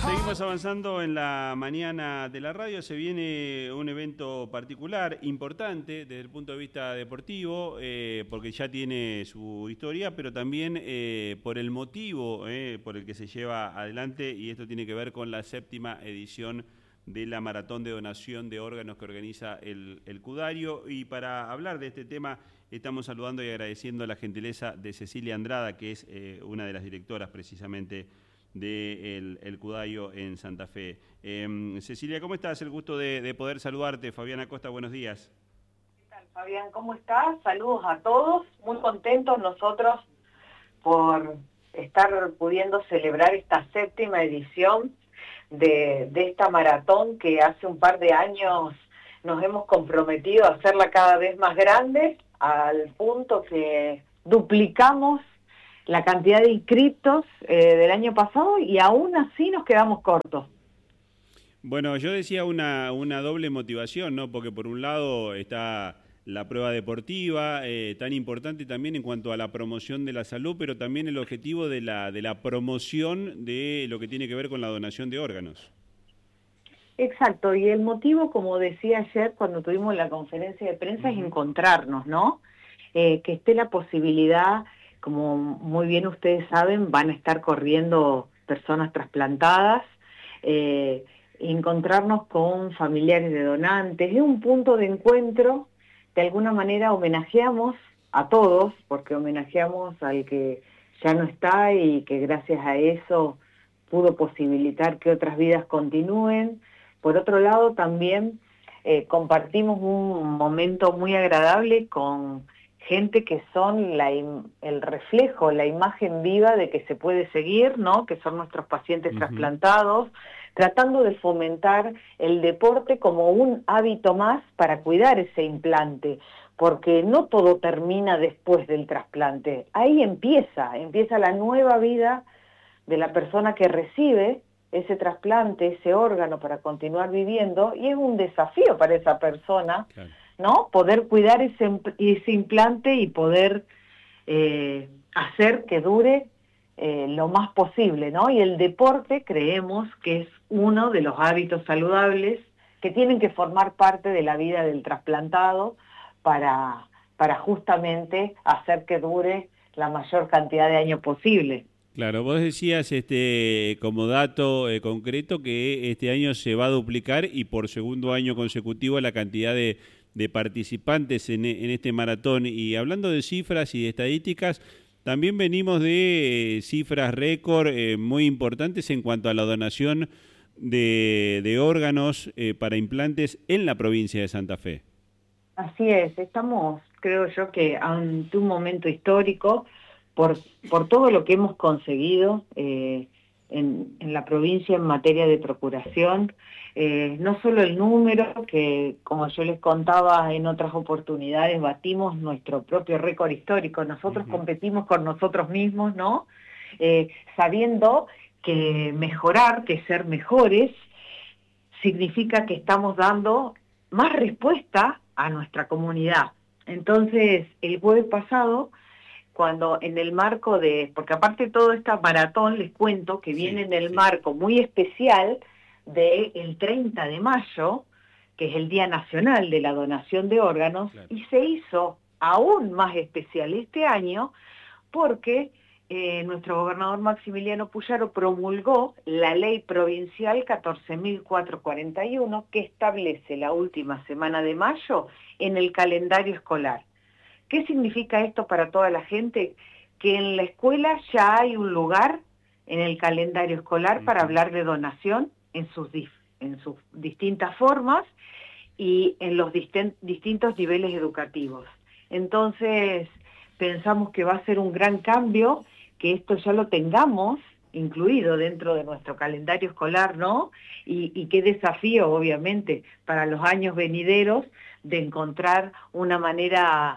Seguimos avanzando en la mañana de la radio. Se viene un evento particular, importante desde el punto de vista deportivo, porque ya tiene su historia, pero también por el motivo por el que se lleva adelante, y esto tiene que ver con la 7ª edición de la maratón de donación de órganos que organiza el Cudario. Y para hablar de este tema estamos saludando y agradeciendo la gentileza de Cecilia Andrada, que es una de las directoras precisamente del Cudario en Santa Fe. Cecilia, ¿cómo estás? El gusto de poder saludarte. Fabián Acosta, buenos días. ¿Qué tal, Fabián? ¿Cómo estás? Saludos a todos. Muy contentos nosotros por estar pudiendo celebrar esta 7ª edición de esta maratón que hace un par de años nos hemos comprometido a hacerla cada vez más grande, al punto que duplicamos la cantidad de inscriptos del año pasado y aún así nos quedamos cortos. Bueno, yo decía una doble motivación, ¿no? Porque por un lado está la prueba deportiva, tan importante también en cuanto a la promoción de la salud, pero también el objetivo de la promoción de lo que tiene que ver con la donación de órganos. Exacto, y el motivo, como decía ayer cuando tuvimos la conferencia de prensa, es encontrarnos, ¿no? Que esté la posibilidad. Como muy bien ustedes saben, van a estar corriendo personas trasplantadas, encontrarnos con familiares de donantes. Es un punto de encuentro, de alguna manera homenajeamos a todos, porque homenajeamos al que ya no está y que gracias a eso pudo posibilitar que otras vidas continúen. Por otro lado, también compartimos un momento muy agradable con gente que son el reflejo, la imagen viva de que se puede seguir, ¿no? Que son nuestros pacientes trasplantados, tratando de fomentar el deporte como un hábito más para cuidar ese implante, porque no todo termina después del trasplante. Ahí empieza la nueva vida de la persona que recibe ese trasplante, ese órgano para continuar viviendo, y es un desafío para esa persona, claro, ¿no? Poder cuidar ese implante y poder hacer que dure lo más posible, ¿no? Y el deporte creemos que es uno de los hábitos saludables que tienen que formar parte de la vida del trasplantado para justamente hacer que dure la mayor cantidad de años posible. Claro, vos decías como dato concreto que este año se va a duplicar y por segundo año consecutivo la cantidad de participantes en este maratón. Y hablando de cifras y de estadísticas, también venimos de cifras récord muy importantes en cuanto a la donación de órganos para implantes en la provincia de Santa Fe. Así es, estamos, creo yo, que ante un momento histórico por todo lo que hemos conseguido en la provincia en materia de procuración. No solo el número, que como yo les contaba en otras oportunidades, batimos nuestro propio récord histórico. Nosotros competimos con nosotros mismos, ¿no? Sabiendo que mejorar, que ser mejores, significa que estamos dando más respuesta a nuestra comunidad. Entonces, el jueves pasado, cuando en el marco porque aparte de toda esta maratón, les cuento que viene en el marco muy especial del 30 de mayo, que es el Día Nacional de la Donación de Órganos, claro, y se hizo aún más especial este año porque nuestro gobernador Maximiliano Puyaro promulgó la ley provincial 14.441 que establece la última semana de mayo en el calendario escolar. ¿Qué significa esto para toda la gente? Que en la escuela ya hay un lugar en el calendario escolar para hablar de donación en sus distintas formas y en los distintos niveles educativos. Entonces, pensamos que va a ser un gran cambio, que esto ya lo tengamos incluido dentro de nuestro calendario escolar, ¿no? Y qué desafío, obviamente, para los años venideros de encontrar una manera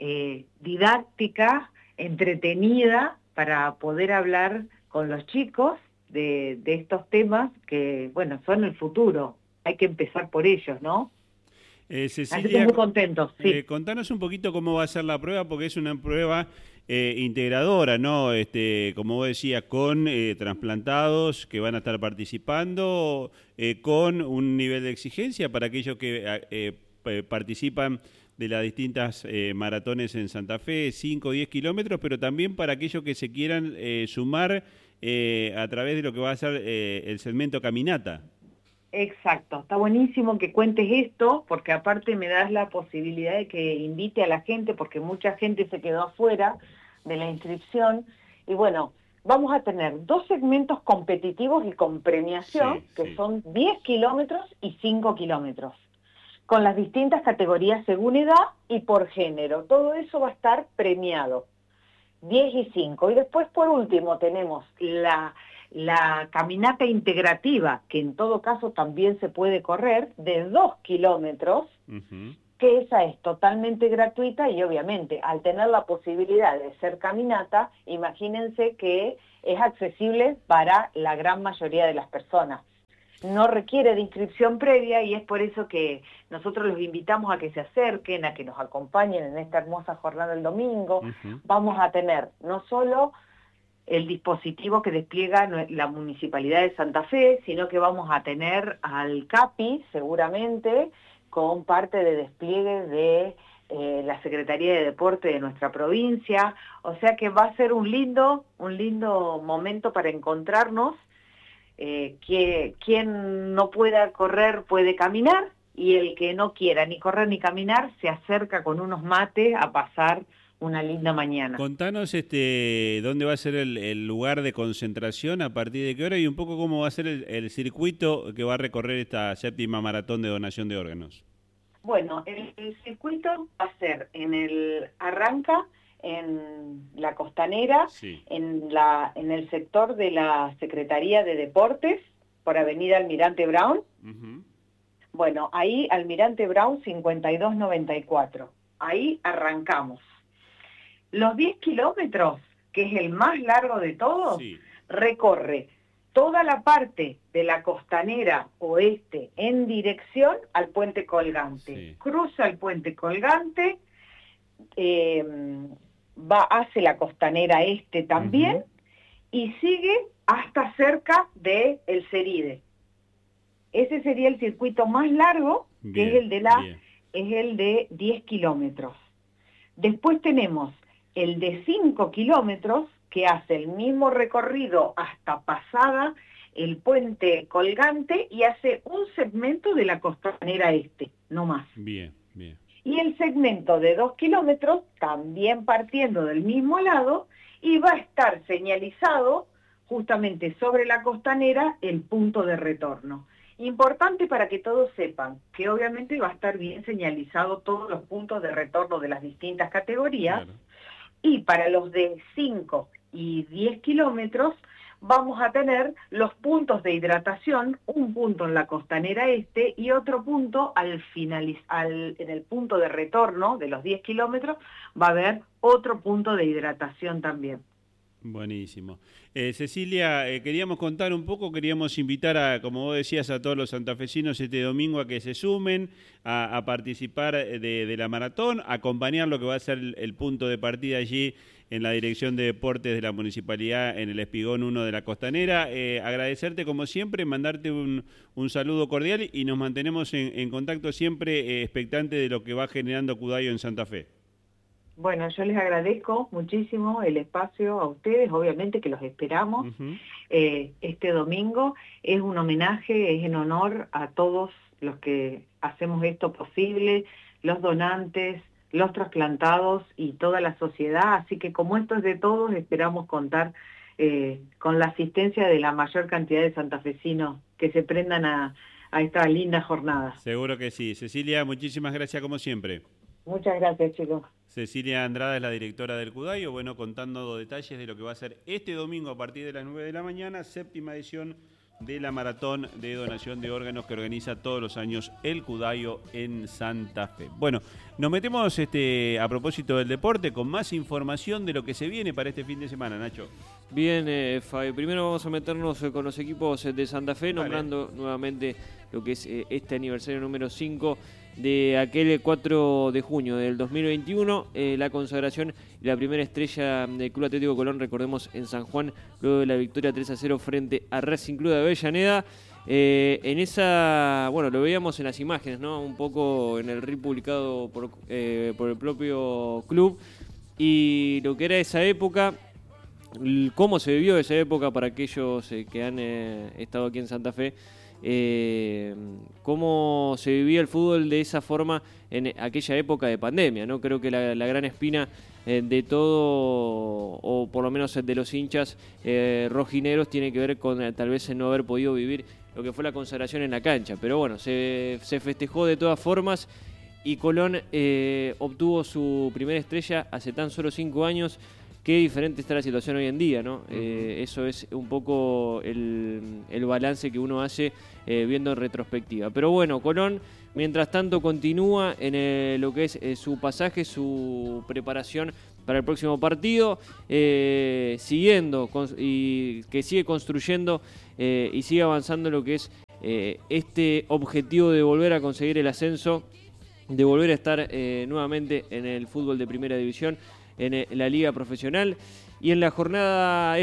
didáctica, entretenida, para poder hablar con los chicos de estos temas que, bueno, son el futuro. Hay que empezar por ellos, ¿no? Cecilia, así que muy contentos, sí. Contanos un poquito cómo va a ser la prueba, porque es una prueba integradora, ¿no? Como vos decías, con trasplantados que van a estar participando, con un nivel de exigencia para aquellos que participan de las distintas maratones en Santa Fe, 5 o 10 kilómetros, pero también para aquellos que se quieran sumar a través de lo que va a ser el segmento caminata. Exacto, está buenísimo que cuentes esto, porque aparte me das la posibilidad de que invite a la gente, porque mucha gente se quedó afuera de la inscripción, y bueno, vamos a tener 2 segmentos competitivos y con premiación, que son 10 kilómetros y 5 kilómetros, con las distintas categorías según edad y por género. Todo eso va a estar premiado, 10 y 5. Y después, por último, tenemos la caminata integrativa, que en todo caso también se puede correr, de 2 kilómetros, que esa es totalmente gratuita y obviamente al tener la posibilidad de ser caminata, imagínense que es accesible para la gran mayoría de las personas. No requiere de inscripción previa y es por eso que nosotros los invitamos a que se acerquen, a que nos acompañen en esta hermosa jornada del domingo. Vamos a tener no solo el dispositivo que despliega la Municipalidad de Santa Fe, sino que vamos a tener al CAPI, seguramente, con parte de despliegue de la Secretaría de Deporte de nuestra provincia. O sea que va a ser un lindo momento para encontrarnos. Que quien no pueda correr puede caminar, y el que no quiera ni correr ni caminar se acerca con unos mates a pasar una linda mañana. Contanos dónde va a ser el lugar de concentración, a partir de qué hora, y un poco cómo va a ser el circuito que va a recorrer esta 7ª maratón de donación de órganos. Bueno, el circuito va a ser arranca en la Costanera, en el sector de la Secretaría de Deportes, por Avenida Almirante Brown. Bueno, ahí Almirante Brown 5294. Ahí arrancamos. Los 10 kilómetros, que es el más largo de todos, recorre toda la parte de la Costanera Oeste en dirección al Puente Colgante. Cruza el Puente Colgante, hace la Costanera Este también, y sigue hasta cerca de el Ceride. Ese sería el circuito más largo, que es el de 10 kilómetros. Después tenemos el de 5 kilómetros, que hace el mismo recorrido hasta pasada el Puente Colgante y hace un segmento de la Costanera Este, no más. Bien. Y el segmento de 2 kilómetros, también partiendo del mismo lado, y va a estar señalizado justamente sobre la Costanera el punto de retorno. Importante para que todos sepan que obviamente va a estar bien señalizado todos los puntos de retorno de las distintas categorías, y para los de 5 y 10 kilómetros vamos a tener los puntos de hidratación, un punto en la Costanera Este y otro punto en el punto de retorno de los 10 kilómetros va a haber otro punto de hidratación también. Buenísimo. Cecilia, queríamos contar un poco, queríamos invitar como vos decías, a todos los santafesinos este domingo a que se sumen a participar de la maratón, acompañar lo que va a ser el punto de partida allí en la Dirección de Deportes de la Municipalidad en el Espigón 1 de la Costanera. Agradecerte como siempre, mandarte un saludo cordial y nos mantenemos en contacto siempre expectante de lo que va generando Cudayo en Santa Fe. Bueno, yo les agradezco muchísimo el espacio a ustedes, obviamente que los esperamos. Este domingo es un homenaje, es en honor a todos los que hacemos esto posible, los donantes, los trasplantados y toda la sociedad, así que como esto es de todos, esperamos contar con la asistencia de la mayor cantidad de santafesinos que se prendan a esta linda jornada. Seguro que sí. Cecilia, muchísimas gracias como siempre. Muchas gracias, chicos. Cecilia Andrada es la directora del Cudayo, contando detalles de lo que va a ser este domingo a partir de las 9 de la mañana, 7ª edición de la maratón de donación de órganos que organiza todos los años el Cudayo en Santa Fe. Bueno, nos metemos a propósito del deporte con más información de lo que se viene para este fin de semana, Nacho. Bien, Fabi, primero vamos a meternos con los equipos de Santa Fe, nombrando nuevamente lo que es este aniversario número 5 de aquel 4 de junio del 2021, la consagración y la primera estrella del Club Atlético Colón, recordemos, en San Juan, luego de la victoria 3-0 frente a Racing Club de Avellaneda. En esa, bueno, lo veíamos en las imágenes, ¿no? Un poco en el reel publicado por el propio club, y lo que era esa época, cómo se vivió esa época para aquellos que han estado aquí en Santa Fe, cómo se vivía el fútbol de esa forma en aquella época de pandemia, ¿no? Creo que la gran espina de todo, o por lo menos de los hinchas rojineros, tiene que ver con tal vez el no haber podido vivir lo que fue la consagración en la cancha. Pero bueno, se festejó de todas formas, y Colón obtuvo su primera estrella hace tan solo 5 años. Qué diferente está la situación hoy en día, ¿no? Eso es un poco el balance que uno hace viendo en retrospectiva. Pero bueno, Colón, mientras tanto, continúa en lo que es su pasaje, su preparación para el próximo partido, siguiendo y que sigue construyendo y sigue avanzando en lo que es este objetivo de volver a conseguir el ascenso, de volver a estar nuevamente en el fútbol de primera división, en la liga profesional. Y en la jornada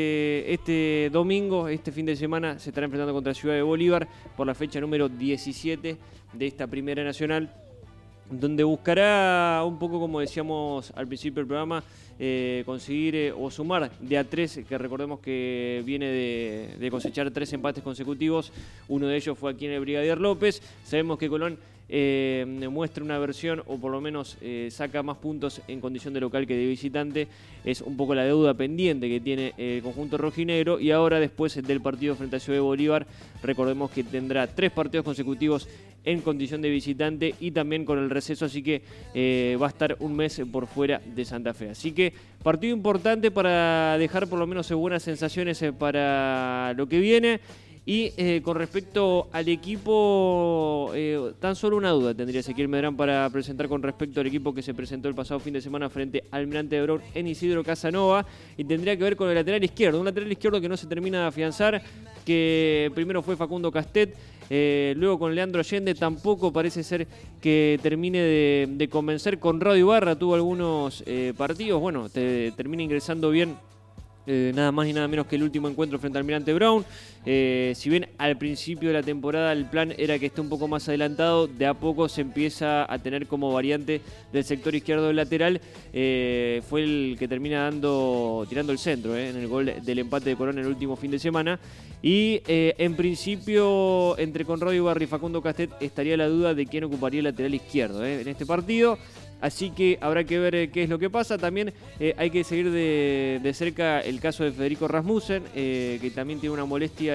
este domingo, este fin de semana, se estará enfrentando contra Ciudad de Bolívar por la fecha número 17 de esta Primera Nacional, donde buscará un poco, como decíamos al principio del programa, conseguir o sumar de a 3, que recordemos que viene de cosechar 3 empates consecutivos. Uno de ellos fue aquí en el Brigadier López. Sabemos que Colón muestra una versión, o por lo menos saca más puntos en condición de local que de visitante. Es un poco la deuda pendiente que tiene el conjunto rojinegro, y ahora, después del partido frente a Ciudad de Bolívar, recordemos que tendrá 3 partidos consecutivos en condición de visitante, y también con el receso, así que va a estar un mes por fuera de Santa Fe. Así que partido importante para dejar por lo menos buenas sensaciones para lo que viene. Y con respecto al equipo, tan solo una duda tendría Ezequiel Medrán para presentar con respecto al equipo que se presentó el pasado fin de semana frente al Almirante de Brown en Isidro Casanova, y tendría que ver con el lateral izquierdo, un lateral izquierdo que no se termina de afianzar, que primero fue Facundo Castet, luego con Leandro Allende, tampoco parece ser que termine de convencer. Conrado Ibarra tuvo algunos partidos, bueno, termina ingresando bien. Nada más ni nada menos que el último encuentro frente al Almirante Brown. Si bien al principio de la temporada el plan era que esté un poco más adelantado, de a poco se empieza a tener como variante del sector izquierdo del lateral. Fue el que termina tirando el centro en el gol del empate de Colón en el último fin de semana. Y en principio, entre Conrado Ibarra y Facundo Castet, estaría la duda de quién ocuparía el lateral izquierdo en este partido. Así que habrá que ver qué es lo que pasa. También hay que seguir de cerca el caso de Federico Rasmussen, que también tiene una molestia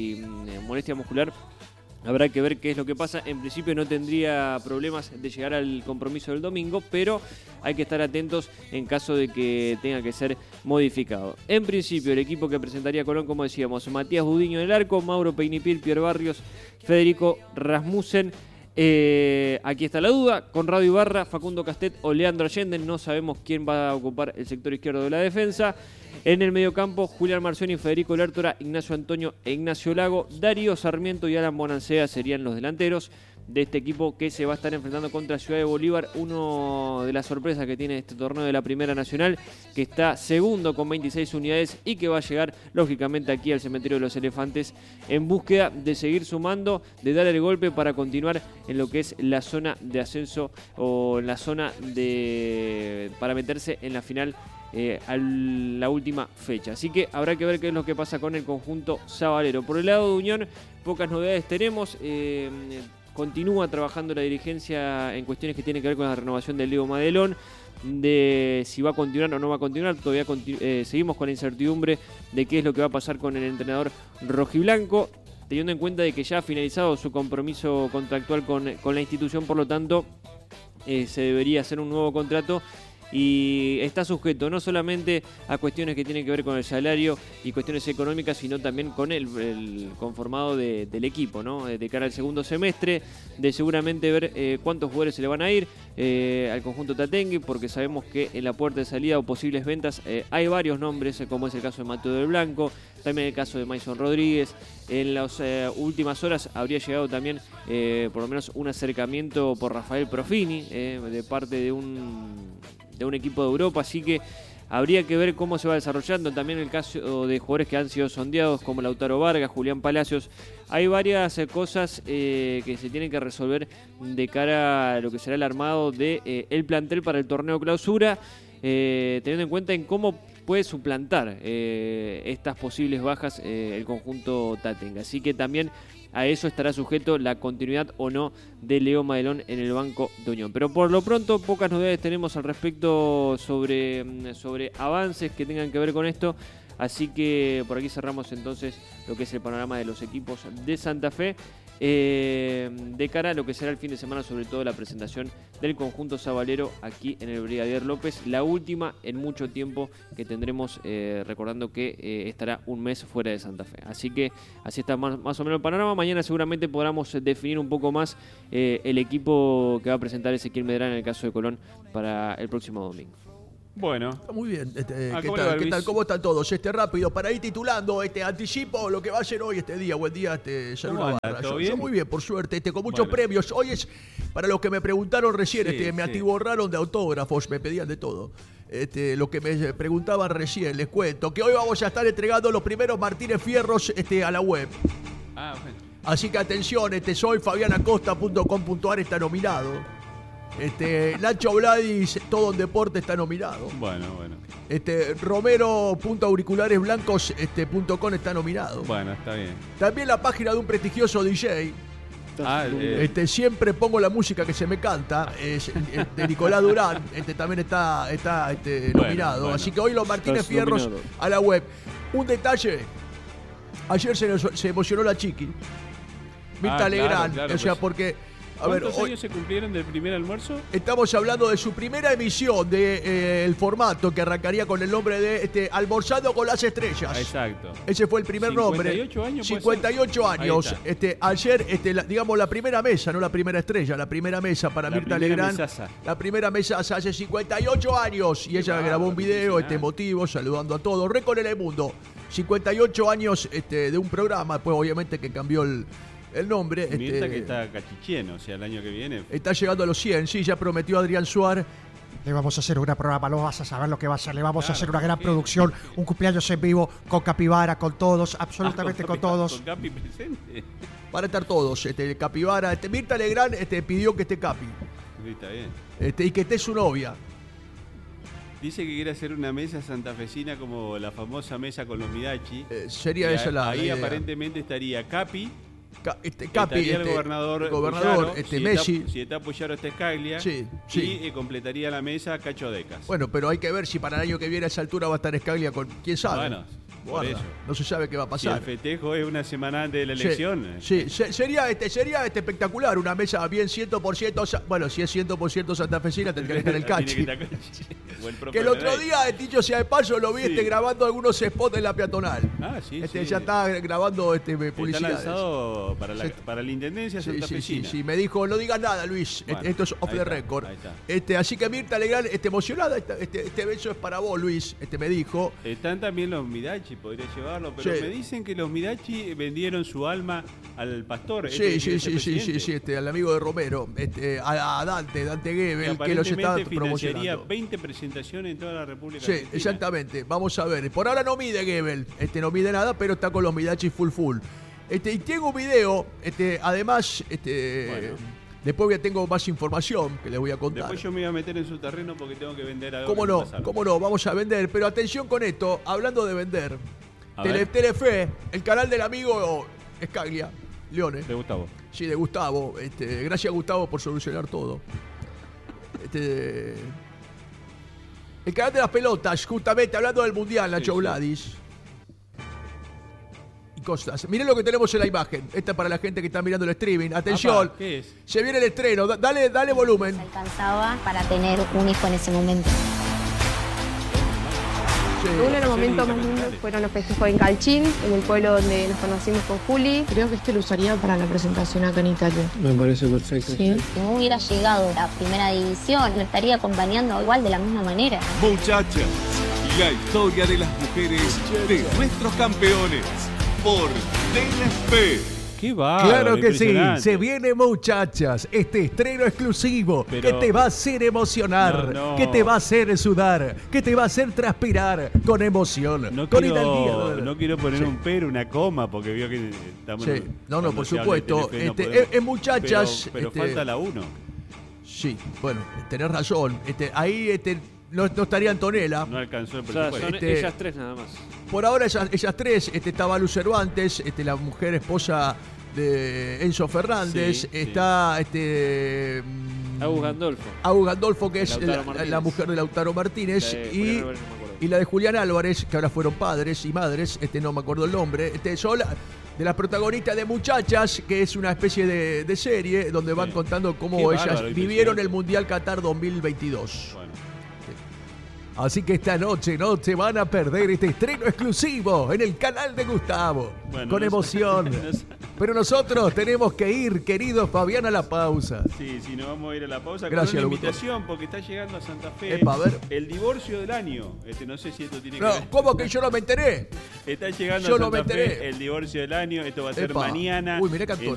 muscular. Habrá que ver qué es lo que pasa. En principio no tendría problemas de llegar al compromiso del domingo, pero hay que estar atentos en caso de que tenga que ser modificado. En principio, el equipo que presentaría Colón, como decíamos: Matías Budiño en el arco, Mauro Peinipil, Pierre Barrios, Federico Rasmussen. Aquí está la duda: Conrado Ibarra, Facundo Castet o Leandro Allende. No sabemos quién va a ocupar el sector izquierdo de la defensa. En el mediocampo, Julián Marcioni, Federico Lertora, Ignacio Antonio e Ignacio Lago, Darío Sarmiento y Alan Bonancea serían los delanteros de este equipo que se va a estar enfrentando contra Ciudad de Bolívar, uno de las sorpresas que tiene este torneo de la Primera Nacional, que está segundo con 26 unidades y que va a llegar lógicamente aquí al Cementerio de los Elefantes en búsqueda de seguir sumando, de dar el golpe para continuar en lo que es la zona de ascenso, o en la zona para meterse en la final a la última fecha. Así que habrá que ver qué es lo que pasa con el conjunto sabalero. Por el lado de Unión, pocas novedades tenemos. Continúa trabajando la dirigencia en cuestiones que tienen que ver con la renovación del Leo Madelón, de si va a continuar o no va a continuar. Todavía seguimos con la incertidumbre de qué es lo que va a pasar con el entrenador rojiblanco, teniendo en cuenta de que ya ha finalizado su compromiso contractual con la institución. Por lo tanto, se debería hacer un nuevo contrato y está sujeto no solamente a cuestiones que tienen que ver con el salario y cuestiones económicas, sino también con el conformado del equipo, ¿no? De cara al segundo semestre, de seguramente ver cuántos jugadores se le van a ir al conjunto tatengue, porque sabemos que en la puerta de salida o posibles ventas hay varios nombres, como es el caso de Mateo del Blanco, también el caso de Mason Rodríguez. En las últimas horas habría llegado también por lo menos un acercamiento por Rafael Profini de parte de un equipo de Europa, así que habría que ver cómo se va desarrollando. También el caso de jugadores que han sido sondeados como Lautaro Vargas, Julián Palacios. Hay varias cosas que se tienen que resolver de cara a lo que será el armado de el plantel para el torneo clausura, teniendo en cuenta en cómo puede suplantar estas posibles bajas el conjunto tatengue. Así que también a eso estará sujeto la continuidad o no de Leo Madelón en el banco de Unión. Pero por lo pronto pocas novedades tenemos al respecto sobre avances que tengan que ver con esto. Así que por aquí cerramos entonces lo que es el panorama de los equipos de Santa Fe. De cara a lo que será el fin de semana, sobre todo la presentación del conjunto sabalero aquí en el Brigadier López, la última en mucho tiempo que tendremos, recordando que estará un mes fuera de Santa Fe. Así que así está más o menos el panorama. Mañana seguramente podamos definir un poco más el equipo que va a presentar Ezequiel Medrán en el caso de Colón para el próximo domingo. Bueno. Muy bien. ¿Qué tal? ¿Cómo están todos? Rápido, para ir titulando, anticipo lo que va a ser hoy, día. Buen día, ¿Cómo anda? ¿Todo bien? Yo muy bien, por suerte, con muchos premios. Hoy es, para los que me preguntaron recién, me atiborraron de autógrafos, me pedían de todo. Lo que me preguntaban recién, les cuento, que hoy vamos a estar entregando los primeros Martínez Fierros a la web. Ah, bueno. Así que atención, soy fabianacosta.com.ar está nominado. Nacho Vladis, todo en deporte está nominado. Bueno. Romero.auricularesblancos.com está nominado. Bueno, está bien. También la página de un prestigioso DJ. Siempre pongo la música que se me canta, de Nicolás Durán, también está nominado. Bueno. Así que hoy los Martínez Fierros nominado a la web. Un detalle, ayer se emocionó la Chiqui, Mirta Legrand, claro, porque... ¿Cuántos años se cumplieron del primer almuerzo? Estamos hablando de su primera emisión del formato que arrancaría con el nombre de Almorzando con las Estrellas. Exacto. Ese fue el primer nombre. 58 años. 58 años. Ayer, digamos, la primera mesa, no la primera estrella, la primera mesa para Mirta Legrand. La primera mesa hace 58 años. Y ella grabó un video emotivo saludando a todos. Récord en el mundo. 58 años de un programa, pues obviamente que cambió el nombre. Mirta que está cachicheno, o sea, el año que viene. Está llegando a los 100, sí, ya prometió Adrián Suárez. Le vamos a hacer un programa, lo vas a saber lo que va a hacer. Le vamos a hacer una gran producción, un cumpleaños en vivo con Capibara, con todos, absolutamente con todos. ¿Con Capi presente? Para estar todos, Capibara. Mirta Legrand pidió que esté Capi. Sí, está bien. Y que esté su novia. Dice que quiere hacer una mesa santafesina como la famosa mesa con los Midachi. Sería esa la ahí idea. Aparentemente estaría Capi. Capi, el gobernador Puyaro, Messi. Si está Puyaro, está Scaglia. Sí. Y completaría la mesa Cacho Decas. Bueno, pero hay que ver si para el año que viene a esa altura va a estar Scaglia con... ¿Quién sabe? Bueno, por eso. No se sabe qué va a pasar. Si el festejo es una semana antes de la elección. Sí, sería espectacular. Una mesa bien 100%... Bueno, si es 100% santafesina, tendría que estar el Cachi. Que el otro día, dicho sea de paso, lo vi grabando algunos spots en la peatonal. Ah, sí, Ya está grabando publicidades. Está lanzado para la intendencia santafesina. Sí, me dijo, no digas nada, Luis. Bueno, esto es off the record. Así que Mirta Legrand, emocionada. Este beso es para vos, Luis. Me dijo. Están también los Midachi, podría llevarlo, pero me dicen que los Midachi vendieron su alma al pastor. Sí, al amigo de Romero, a Dante Gebel, que los está promocionando. 20 presentaciones en toda la República Sí, Argentina. Exactamente. Vamos a ver. Por ahora no mide Gebel, no mide nada, pero está con los Midachi full. Y tengo un video, además, bueno. Después tengo más información que les voy a contar. Después yo me voy a meter en su terreno porque tengo que vender algo. ¿Cómo no? Vamos a vender. Pero atención con esto, hablando de vender. Telefe, el canal del amigo Scaglia, Leone. De Gustavo. Sí, de Gustavo. Gracias, Gustavo, por solucionar todo. El canal de las pelotas, justamente hablando del Mundial, Nacho Vladis. Cosas. Miren lo que tenemos en la imagen. Esta es para la gente que está mirando el streaming. Atención. ¿Qué es? Se viene el estreno. Dale volumen. Alcanzaba para tener un hijo en ese momento. Uno de los momentos más lindos fueron los festejos en Calchín, en el pueblo donde nos conocimos con Juli. Creo que este lo usaría para la presentación acá en Italia. Me parece perfecto. Sí. Si no hubiera llegado a la primera división, lo estaría acompañando igual de la misma manera. Muchachas, la historia de las mujeres de nuestros campeones por Telefe. ¡Qué bárbaro! Claro que sí, impresionante. se viene, muchachas, este estreno exclusivo que te va a hacer emocionar, No. que te va a hacer sudar, que te va a hacer transpirar con emoción, No con quiero poner un pero, una coma, porque veo que estamos... Sí. No, cuando por se habla de supuesto. Telefe no podemos. Muchachas. Pero falta la 1. Sí, bueno, tenés razón. Ahí no estaría Antonella. No alcanzó el O sea, presupuesto. son ellas tres nada más. Por ahora ellas tres, estaba Lu Cervantes, la mujer esposa de Enzo Fernández, Sí, está Agus Gandolfo. Agus Gandolfo, que es Lautaro Martínez. la mujer de Lautaro Martínez, La de y Julián Álvarez, no me acuerdo. la de Julián Álvarez, que ahora fueron padres y madres, no me acuerdo el nombre, son de las protagonistas de Muchachas, que es una especie de serie donde van contando cómo Qué ellas bárbaro, vivieron impresionante. el Mundial Qatar 2022. Bueno. Así que esta noche no se van a perder este estreno exclusivo en el canal de Gustavo. Bueno, con no emoción. Pero nosotros tenemos que ir, querido Fabián, a la pausa. Sí, nos vamos a ir a la pausa Gracias, con una locutor. invitación porque está llegando a Santa Fe Epa, a ver. el divorcio del año. No sé si esto tiene que No, ver. ¿cómo que yo no me enteré? Está llegando Yo a no me Santa Fe enteré. el divorcio del año. Esto va a ser Epa. mañana. Uy, mirá que actor.